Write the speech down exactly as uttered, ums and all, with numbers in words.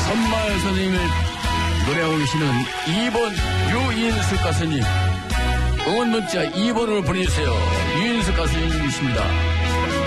선마을 선생님을 노래하고 계시는 이 번 유인숙 가수님 응원 문자 이 번으로 보내주세요. 유인숙 가수님이십니다.